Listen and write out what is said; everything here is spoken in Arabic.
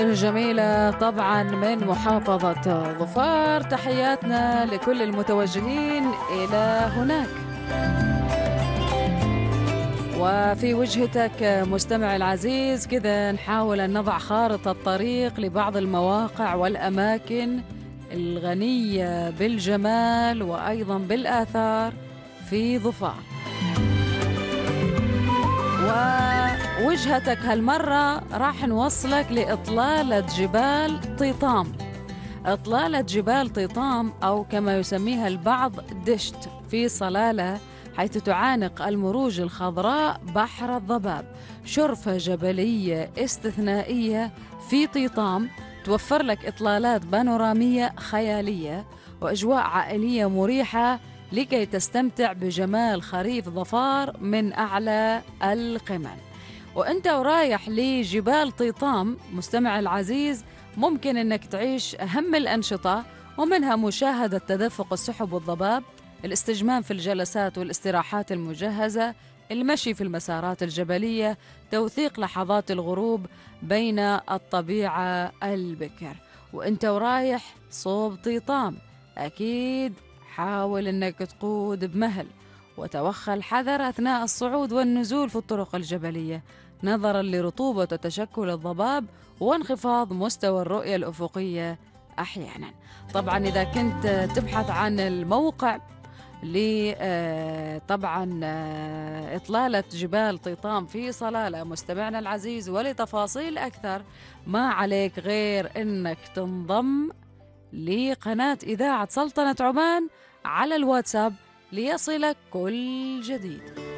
جميلة طبعا من محافظة ظفار. تحياتنا لكل المتوجهين إلى هناك. وفي وجهتك مستمع العزيز كذا نحاول أن نضع خارطة طريق لبعض المواقع والأماكن الغنية بالجمال وأيضا بالآثار في ظفار. ووجهتك هالمرة راح نوصلك لإطلالة جبال طيطام. إطلالة جبال طيطام أو كما يسميها البعض دشت في صلالة، حيث تعانق المروج الخضراء بحر الضباب. شرفة جبلية استثنائية في طيطام توفر لك إطلالات بانورامية خيالية وأجواء عائلية مريحة لكي تستمتع بجمال خريف ظفار من أعلى القمم. وأنت ورايح لجبال طيطام مستمع العزيز ممكن أنك تعيش أهم الأنشطة، ومنها مشاهدة تدفق السحب والضباب، الاستجمام في الجلسات والاستراحات المجهزة، المشي في المسارات الجبلية، توثيق لحظات الغروب بين الطبيعة البكر. وأنت ورايح صوب طيطام أكيد حاول أنك تقود بمهل وتوخى الحذر أثناء الصعود والنزول في الطرق الجبلية نظراً لرطوبة وتشكل الضباب وانخفاض مستوى الرؤية الأفقية أحياناً. طبعاً إذا كنت تبحث عن الموقع طبعاً إطلالة جبال طيطام في صلالة مستمعنا العزيز، ولتفاصيل أكثر ما عليك غير أنك تنضم لقناة إذاعة سلطنة عمان على الواتساب ليصلك كل جديد.